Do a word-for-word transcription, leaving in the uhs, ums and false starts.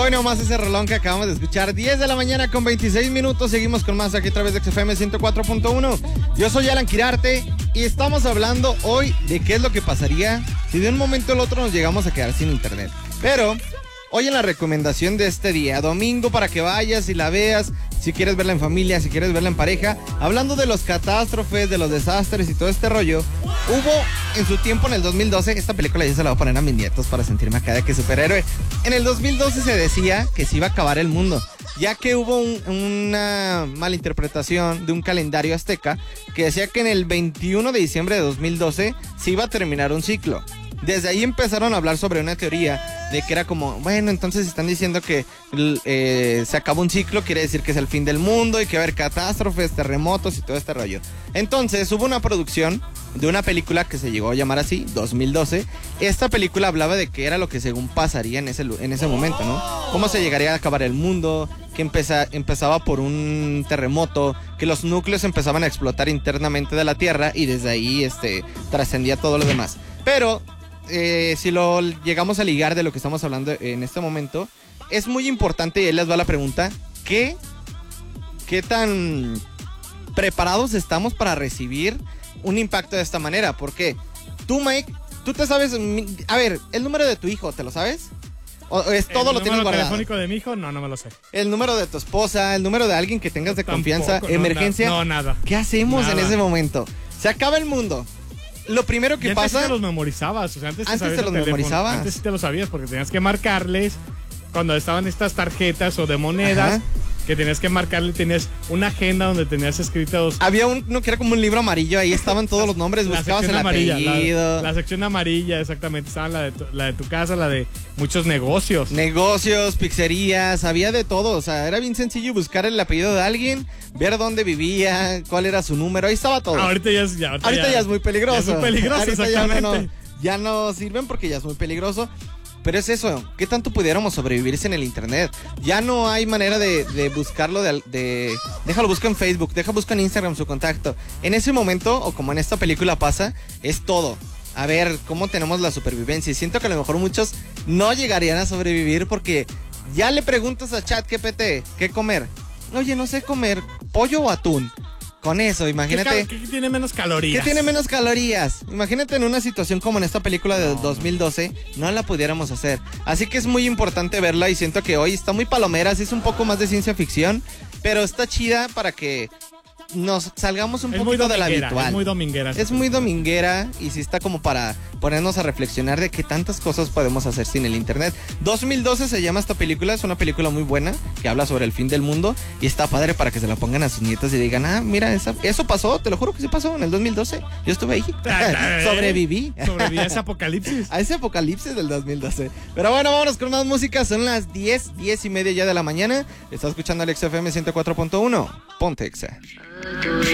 Hoy nomás ese rolón que acabamos de escuchar. diez de la mañana con veintiséis minutos. Seguimos con más aquí a través de X F M ciento cuatro punto uno. Yo soy Alan Quirarte y estamos hablando hoy de qué es lo que pasaría si de un momento al otro nos llegamos a quedar sin internet. Pero hoy en la recomendación de este día, domingo, para que vayas y la veas, si quieres verla en familia, si quieres verla en pareja, hablando de los catástrofes, de los desastres y todo este rollo, hubo en su tiempo, en el dos mil doce, esta película ya se la voy a poner a mis nietos para sentirme acá de que superhéroe. En el dos mil doce se decía que se iba a acabar el mundo, ya que hubo un, una malinterpretación de un calendario azteca que decía que en el veintiuno de diciembre de dos mil doce se iba a terminar un ciclo. Desde ahí empezaron a hablar sobre una teoría de que era como, bueno, entonces están diciendo que eh, se acaba un ciclo, quiere decir que es el fin del mundo y que va a haber catástrofes, terremotos y todo este rollo. Entonces hubo una producción de una película que se llegó a llamar así, dos mil doce. Esta película hablaba de que era lo que según pasaría en ese, en ese momento, ¿no? Cómo se llegaría a acabar el mundo, que empeza, empezaba por un terremoto, que los núcleos empezaban a explotar internamente de la Tierra y desde ahí este, trascendía todo lo demás. Pero Eh, si lo llegamos a ligar de lo que estamos hablando en este momento, es muy importante, y ahí les va la pregunta, ¿qué, qué tan preparados estamos para recibir un impacto de esta manera? Porque tú, Mike, tú te sabes, a ver, el número de tu hijo, ¿te lo sabes? ¿O es todo lo tienes guardado? ¿El número telefónico de mi hijo? No, no me lo sé. El número de tu esposa, el número de alguien que tengas de Tampoco, confianza, no, emergencia. No, nada. ¿Qué hacemos nada. en ese momento? Se acaba el mundo. Lo primero que y antes pasa... sí te los memorizabas. O sea, antes, antes te, te los memorizabas. Antes sí te lo sabías porque tenías que marcarles cuando estaban estas tarjetas o de monedas. Ajá. Que tenías que marcarle, tenías una agenda donde tenías escritos. Había uno que era como un libro amarillo, ahí estaban todos los nombres, la buscabas el amarilla, apellido. La, la sección amarilla, exactamente. Estaba la de, tu, la de tu casa, la de muchos negocios. Negocios, pizzerías, había de todo. O sea, era bien sencillo buscar el apellido de alguien, ver dónde vivía, cuál era su número, ahí estaba todo. Ahorita ya es, ya, ahorita ahorita ya, ya es muy peligroso. Ya es muy peligroso, ahorita exactamente. Ya no, ya no sirven porque ya es muy peligroso. Pero es eso, ¿qué tanto pudiéramos sobrevivir sin el internet? Ya no hay manera de, de buscarlo, de, de... Déjalo, busca en Facebook, deja, busca en Instagram su contacto. En ese momento, o como en esta película pasa, es todo. A ver, ¿cómo tenemos la supervivencia? Y siento que a lo mejor muchos no llegarían a sobrevivir porque ya le preguntas a ChatGPT, ¿qué comer? Oye, no sé comer, pollo o atún. Con eso, imagínate. ¿Qué, qué tiene menos calorías? ¿Qué tiene menos calorías? Imagínate en una situación como en esta película de no. dos mil doce, no la pudiéramos hacer. Así que es muy importante verla y siento que hoy está muy palomera, sí es un poco más de ciencia ficción, pero está chida para que nos salgamos un es poquito de la habitual. Es muy dominguera. Es muy dominguera y sí está como para ponernos a reflexionar de qué tantas cosas podemos hacer sin el internet. dos mil doce se llama esta película, es una película muy buena que habla sobre el fin del mundo y está padre para que se la pongan a sus nietos y digan, ah, mira, esa, eso pasó, te lo juro que sí pasó en el dos mil doce. Yo estuve ahí. Sobreviví. Sobreviví a ese apocalipsis. A ese apocalipsis del dos mil doce. Pero bueno, vámonos con más música. Son las diez, diez y media ya de la mañana. Estás escuchando el X F M ciento cuatro punto uno. Ponte Exa.